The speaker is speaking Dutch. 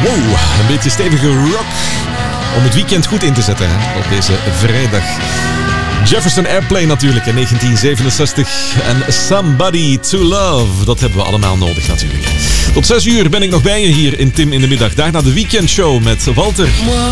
Wow, een beetje stevige rock om het weekend goed in te zetten hè, op deze vrijdag. Jefferson Airplane natuurlijk in 1967 en Somebody to Love. Dat hebben we allemaal nodig natuurlijk. Tot 6 uur ben ik nog bij je hier in Tim in de Middag. Daarna de weekendshow met Walter.